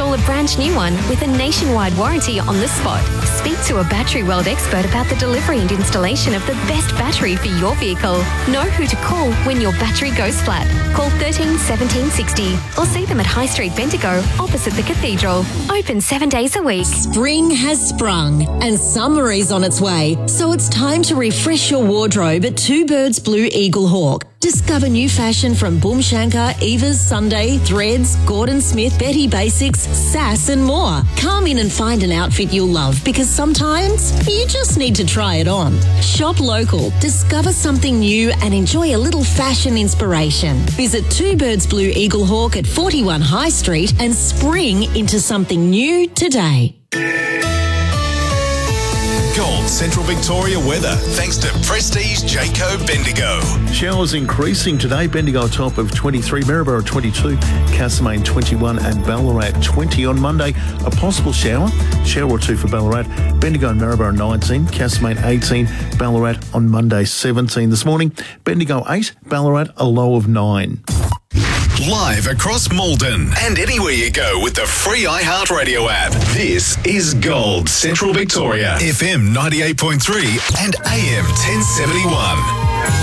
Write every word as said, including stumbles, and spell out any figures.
install a brand new one with a nationwide warranty on the spot. Speak to a Battery World expert about the delivery and installation of the best battery for your vehicle. Know who to call when your battery goes flat. Call thirteen seventeen sixty or see them at High Street Bendigo, opposite the Cathedral. Open seven days a week. Spring has sprung and summer is on its way, so it's time to refresh your wardrobe at Two Birds Blue Eagle Hawk. Discover new fashion from Boomshanker, Eva's Sunday, Threads, Gordon Smith, Betty Basics, Sass and more. Come in and find an outfit you'll love because sometimes you just need to try it on. Shop local, discover something new and enjoy a little fashion inspiration. Visit Two Birds Blue Eagle Hawk at forty-one High Street and spring into something new today. Gold Central Victoria weather, thanks to Prestige Jayco Bendigo. Showers increasing today. Bendigo top of twenty-three, Maryborough twenty-two, Castlemaine twenty-one and Ballarat twenty. On Monday, a possible shower, shower or two for Ballarat. Bendigo and Maryborough nineteen, Castlemaine eighteen, Ballarat on Monday seventeen. This morning, Bendigo eight, Ballarat a low of nine. Live across Malden and anywhere you go with the free iHeartRadio app. This is Gold Central Victoria, F M ninety-eight point three and A M ten seventy-one.